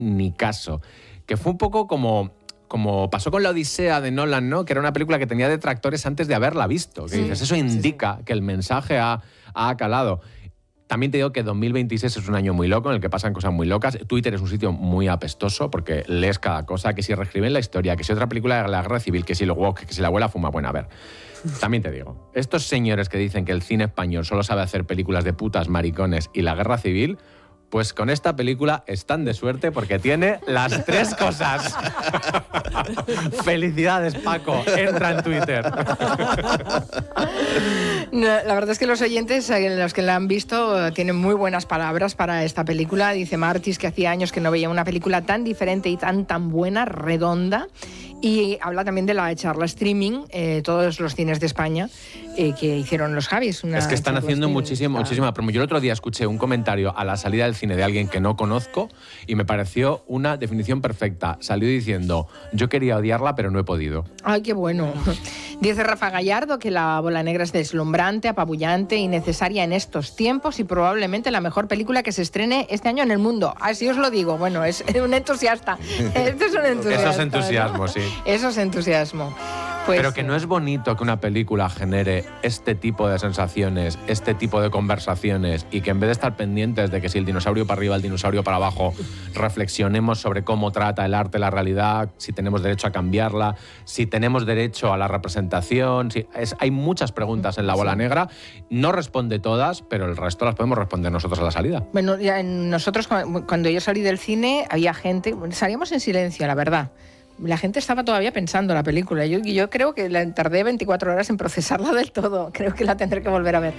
ni caso. Que fue un poco como pasó con la Odisea de Nolan, ¿no? Que era una película que tenía detractores antes de haberla visto. Que dices, eso indica que el mensaje ha calado. También te digo que 2026 es un año muy loco en el que pasan cosas muy locas. Twitter es un sitio muy apestoso porque lees cada cosa, que si reescriben la historia, que si otra película de la guerra civil, que si lo woke, que si la abuela fuma. Bueno, a ver, también te digo, estos señores que dicen que el cine español solo sabe hacer películas de putas, maricones y la guerra civil, pues con esta película están de suerte porque tiene las tres cosas. Felicidades, Paco. Entra en Twitter. No, la verdad es que los oyentes, los que la han visto, tienen muy buenas palabras para esta película. Dice Martis que hacía años que no veía una película tan diferente y tan buena, redonda. Y habla también de la charla streaming, todos los cines de España que hicieron los Javis. Es que están haciendo muchísima promo. Yo el otro día escuché un comentario a la salida del cine de alguien que no conozco y me pareció una definición perfecta. Salió diciendo, yo quería odiarla pero no he podido. Ay, qué bueno. Dice Rafa Gallardo que La Bola Negra es deslumbrante, apabullante y necesaria en estos tiempos y probablemente la mejor película que se estrene este año en el mundo. Así os lo digo. Bueno, es un entusiasta. Este es un entusiasta. Eso es entusiasmo, ¿no? Sí. Eso es entusiasmo. Pues, pero que no es bonito que una película genere este tipo de sensaciones, este tipo de conversaciones y que en vez de estar pendientes de que si el dinosaurio para arriba, el dinosaurio para abajo, reflexionemos sobre cómo trata el arte la realidad, si tenemos derecho a cambiarla, si tenemos derecho a la representación. Hay muchas preguntas en La Bola Negra, no responde todas, pero el resto las podemos responder nosotros a la salida. Bueno, ya nosotros cuando yo salí del cine había gente, salíamos en silencio, la verdad. La gente estaba todavía pensando la película. Yo creo que tardé 24 horas en procesarla del todo. Creo que la tendré que volver a ver.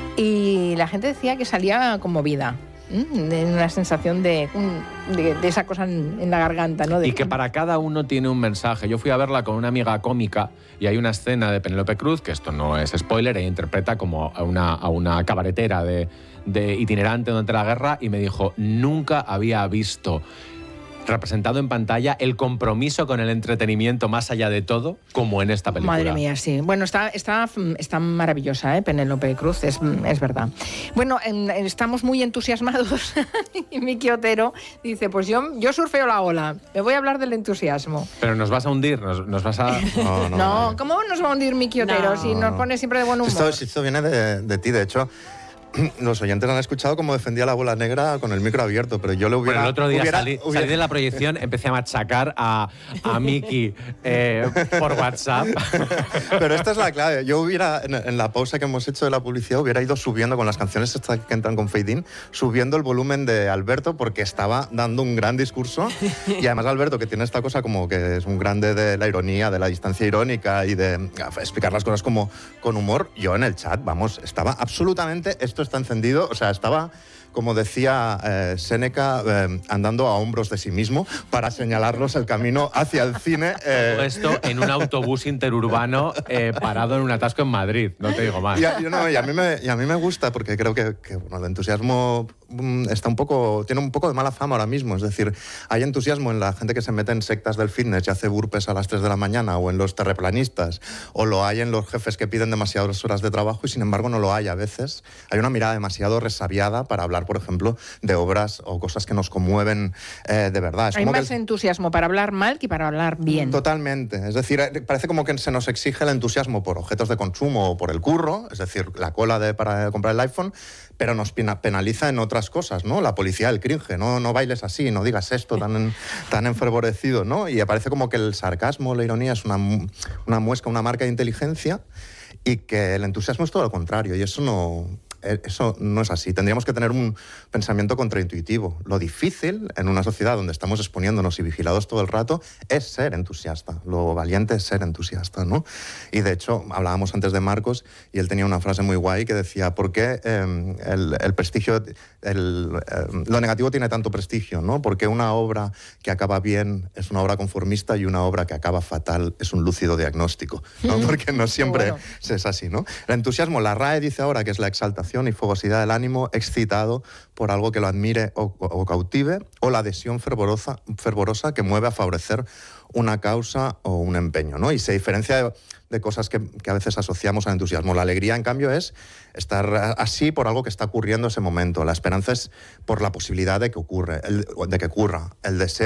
Y la gente decía que salía conmovida. De una sensación de esa cosa en la garganta, ¿no? Y que para cada uno tiene un mensaje. Yo fui a verla con una amiga cómica y hay una escena de Penélope Cruz, que esto no es spoiler, ella interpreta como a una cabaretera de itinerante durante la guerra y me dijo, nunca había visto representado en pantalla el compromiso con el entretenimiento más allá de todo, como en esta película. Madre mía, sí. Bueno, está maravillosa, Penélope Cruz, es verdad. Bueno, estamos muy entusiasmados. Y Miki Otero dice, pues yo surfeo la ola, me voy a hablar del entusiasmo. Pero nos vas a hundir, nos vas a... No, ¿cómo nos va a hundir Miki Otero si nos pone siempre de buen humor? Esto viene de ti, de hecho... Los oyentes han escuchado cómo defendía La Bola Negra con el micro abierto, pero yo le hubiera... Bueno, el otro día salí de la proyección, empecé a machacar a Miki por WhatsApp. Pero esta es la clave. Yo hubiera, en la pausa que hemos hecho de la publicidad, hubiera ido subiendo con las canciones estas que entran con fade in, subiendo el volumen de Alberto porque estaba dando un gran discurso. Y además Alberto, que tiene esta cosa como que es un grande de la ironía, de la distancia irónica y de explicar las cosas como con humor, yo en el chat, vamos, estaba absolutamente... Esto está encendido, o sea, estaba, como decía Séneca, andando a hombros de sí mismo para señalarnos el camino hacia el cine. Esto en un autobús interurbano parado en un atasco en Madrid, no te digo más. Y a mí me gusta porque creo que bueno, el entusiasmo tiene un poco de mala fama ahora mismo. Es decir, hay entusiasmo en la gente que se mete en sectas del fitness y hace burpees a las 3 de la mañana, o en los terraplanistas, o lo hay en los jefes que piden demasiadas horas de trabajo y sin embargo no lo hay a veces. Hay una mirada demasiado resabiada para hablar, por ejemplo, de obras o cosas que nos conmueven de verdad. Hay más entusiasmo para hablar mal que para hablar bien. Totalmente. Es decir, parece como que se nos exige el entusiasmo por objetos de consumo o por el curro, es decir, la cola para comprar el iPhone, pero nos penaliza en otras cosas, ¿no? La policía del cringe, no bailes así, no digas esto tan enfervorecido, ¿no? Y parece como que el sarcasmo, la ironía es una muesca, una marca de inteligencia, y que el entusiasmo es todo lo contrario, y eso no es así. Tendríamos que tener un pensamiento contraintuitivo. Lo difícil en una sociedad donde estamos exponiéndonos y vigilados todo el rato es ser entusiasta. Lo valiente es ser entusiasta, ¿no? Y de hecho, hablábamos antes de Marcos y él tenía una frase muy guay que decía, ¿por qué el prestigio, lo negativo tiene tanto prestigio, ¿no? Porque una obra que acaba bien es una obra conformista y una obra que acaba fatal es un lúcido diagnóstico, ¿no? Porque no siempre es así, ¿no? El entusiasmo, la RAE dice ahora que es la exaltación excitación y fogosidad del ánimo excitado por algo que lo admire o cautive, o la adhesión fervorosa que mueve a favorecer una causa o un empeño, ¿no? Y se diferencia de cosas que a veces asociamos al entusiasmo. La alegría, en cambio, es estar así por algo que está ocurriendo en ese momento. La esperanza es por la posibilidad de que ocurra. El deseo